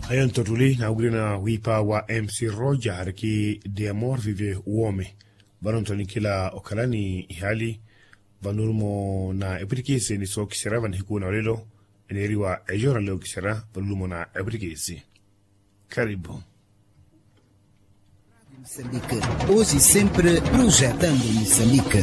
Ayan totuli na ugri wipa wa MC Roja hariki de amor vive uome. Baron toni kila okalani ihali banurmo na epirikisi ni so kisera van hikuna lelo eneriwa ejora leo kisera balumo na epirikisi. Karibu. Moçambique, hoje e sempre projetando Moçambique.